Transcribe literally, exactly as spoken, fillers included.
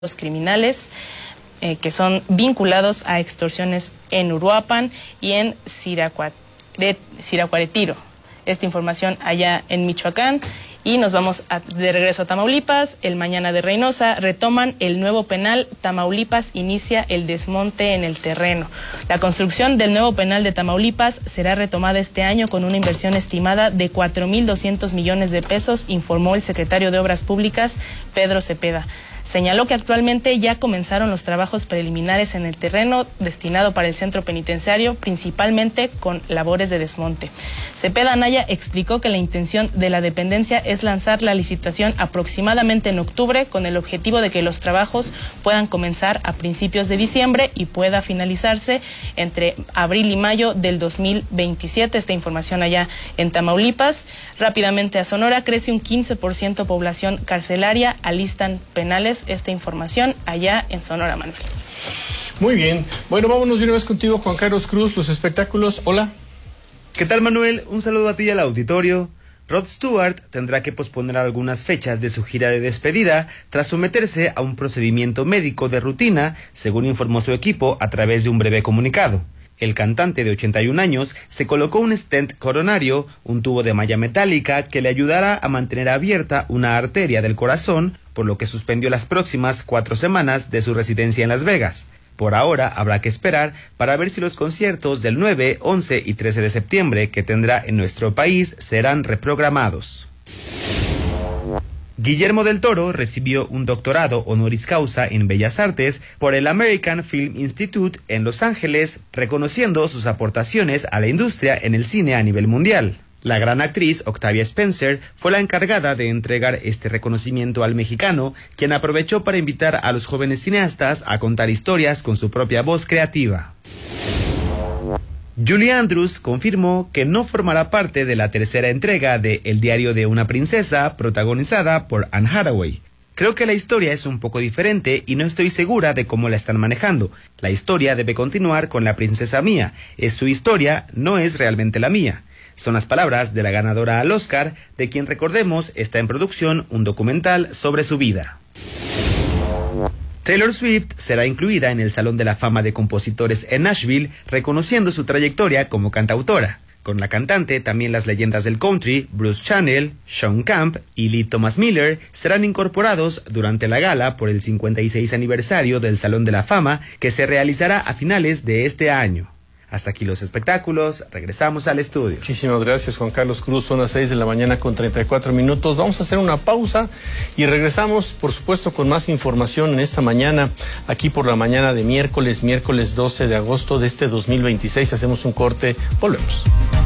los criminales eh, que son vinculados a extorsiones en Uruapan y en Siracuaretiro. Esta información allá en Michoacán. Y nos vamos a, de regreso a Tamaulipas. El Mañana de Reynosa retoman el nuevo penal. Tamaulipas inicia el desmonte en el terreno. La construcción del nuevo penal de Tamaulipas será retomada este año con una inversión estimada de cuatro mil doscientos millones de pesos, informó el secretario de Obras Públicas, Pedro Cepeda. Señaló que actualmente ya comenzaron los trabajos preliminares en el terreno destinado para el centro penitenciario, principalmente con labores de desmonte. Cepeda Anaya explicó que la intención de la dependencia es lanzar la licitación aproximadamente en octubre, con el objetivo de que los trabajos puedan comenzar a principios de diciembre y pueda finalizarse entre abril y mayo del dos mil veintisiete. Esta información allá en Tamaulipas. Rápidamente a Sonora, crece un quince por ciento población carcelaria, alistan penales. Esta información allá en Sonora, Manuel. Muy bien. Bueno, vámonos de una vez contigo, Juan Carlos Cruz, los espectáculos. Hola. ¿Qué tal, Manuel? Un saludo a ti y al auditorio. Rod Stewart tendrá que posponer algunas fechas de su gira de despedida tras someterse a un procedimiento médico de rutina, según informó su equipo a través de un breve comunicado. El cantante de ochenta y un años se colocó un stent coronario, un tubo de malla metálica que le ayudará a mantener abierta una arteria del corazón, por lo que suspendió las próximas cuatro semanas de su residencia en Las Vegas. Por ahora habrá que esperar para ver si los conciertos del nueve, once y trece de septiembre que tendrá en nuestro país serán reprogramados. Guillermo del Toro recibió un doctorado honoris causa en Bellas Artes por el American Film Institute en Los Ángeles, reconociendo sus aportaciones a la industria en el cine a nivel mundial. La gran actriz Octavia Spencer fue la encargada de entregar este reconocimiento al mexicano, quien aprovechó para invitar a los jóvenes cineastas a contar historias con su propia voz creativa. Julie Andrews confirmó que no formará parte de la tercera entrega de El diario de una princesa, protagonizada por Anne Hathaway. Creo que la historia es un poco diferente y no estoy segura de cómo la están manejando. La historia debe continuar con la princesa Mía. Es su historia, no es realmente la mía. Son las palabras de la ganadora al Oscar, de quien, recordemos, está en producción un documental sobre su vida. Taylor Swift será incluida en el Salón de la Fama de Compositores en Nashville, reconociendo su trayectoria como cantautora. Con la cantante, también las leyendas del country, Bruce Channel, Sean Camp y Lee Thomas Miller, serán incorporados durante la gala por el cincuenta y seis aniversario del Salón de la Fama, que se realizará a finales de este año. Hasta aquí los espectáculos, regresamos al estudio. Muchísimas gracias, Juan Carlos Cruz. Son las seis de la mañana con treinta y cuatro minutos. Vamos a hacer una pausa y regresamos, por supuesto, con más información en esta mañana, aquí por la mañana de miércoles, miércoles doce de agosto de este dos mil veintiséis. Hacemos un corte, volvemos.